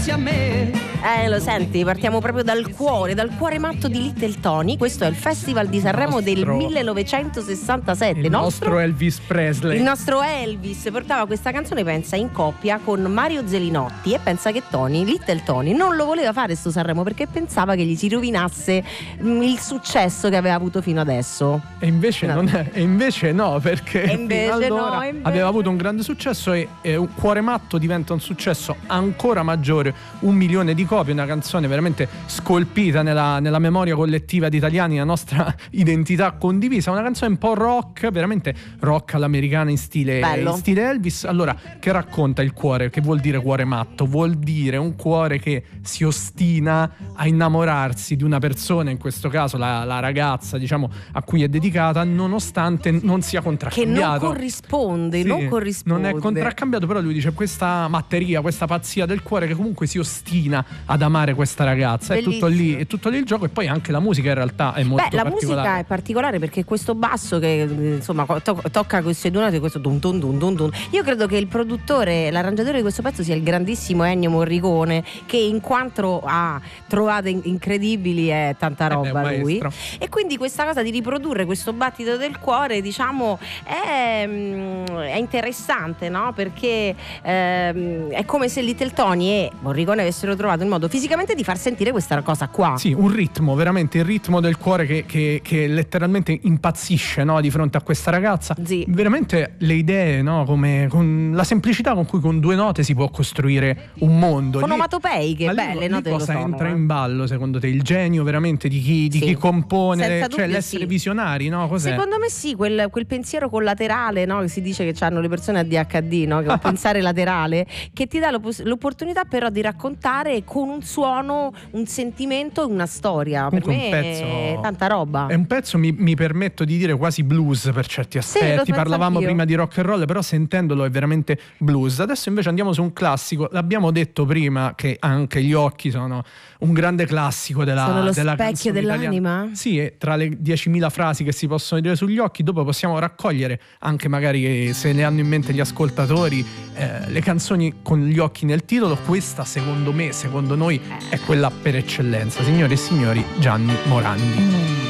grazie a me. Lo senti, partiamo proprio dal cuore matto di Little Tony. Questo è il Festival di Sanremo del 1967. Il nostro Elvis Presley. Il nostro Elvis portava questa canzone, pensa, in coppia con Mario Zelinotti, e pensa che Little Tony non lo voleva fare sto Sanremo perché pensava che gli si rovinasse il successo che aveva avuto fino adesso. E invece no, perché allora aveva avuto un grande successo e un Cuore matto diventa un successo ancora maggiore, 1 milione di copie, una canzone veramente scolpita nella memoria collettiva di italiani, la nostra identità condivisa, una canzone un po' rock, veramente rock all'americana in stile Elvis. Allora, che racconta il cuore? Che vuol dire cuore matto? Vuol dire un cuore che si ostina a innamorarsi di una persona, in questo caso la ragazza, diciamo, a cui è dedicata, nonostante non sia contraccambiato. Che non corrisponde. Non è contraccambiato, però lui dice questa matteria, questa pazzia del cuore che comunque si ostina ad amare questa ragazza. È tutto lì il gioco. E poi anche la musica in realtà è molto particolare. La musica è particolare perché questo basso che insomma tocca queste due note, questo dun dun dun dun dun. Io credo che il produttore, l'arrangiatore di questo pezzo sia il grandissimo Ennio Morricone, che in quanto ha trovate incredibili è tanta roba lui. E quindi questa cosa di riprodurre questo battito del cuore, diciamo, è interessante, no? Perché è come se Little Tony e Morricone avessero trovato il modo fisicamente di far sentire questa cosa qua. Sì, un ritmo, veramente il ritmo del cuore che letteralmente impazzisce, no? Di fronte a questa ragazza. Sì. Veramente le idee, no? Come con la semplicità con cui con 2 note si può costruire un mondo. Onomatopeiche, belle note. Cosa entra in ballo secondo te? Il genio veramente di chi compone, cioè l'essere visionari, no? Cos'è? Secondo me sì, quel pensiero collaterale, no? Che si dice che hanno le persone ADHD, no? Che è un pensare laterale, che ti dà l'opportunità però di raccontare con un suono, un sentimento, una storia. Comunque per me è tanta roba. È un pezzo, mi permetto di dire, quasi blues per certi aspetti. Sì, parlavamo anch'io. Prima di rock and roll, però sentendolo è veramente blues. Adesso invece andiamo su un classico. L'abbiamo detto prima che anche Gli occhi sono un grande classico sono lo della specchio dell'anima? Italiana. Sì, e tra le 10.000 frasi che si possono dire sugli occhi, dopo possiamo raccogliere anche, magari se ne hanno in mente gli ascoltatori, le canzoni con gli occhi nel titolo. Questa secondo noi è quella per eccellenza. Signore e signori, Gianni Morandi.